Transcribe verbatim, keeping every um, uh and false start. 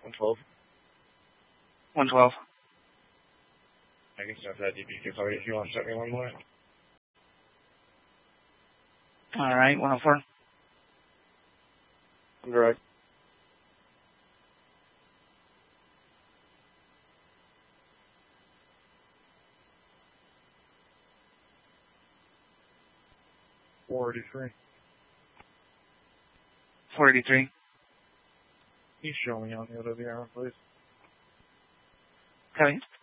one twelve. one twelve. I can start that D B two party if you want to set me one more. All right, one oh four. Direct. four eighty-three. four eighty-three. Can you show me on the other of the arrow, please? Okay.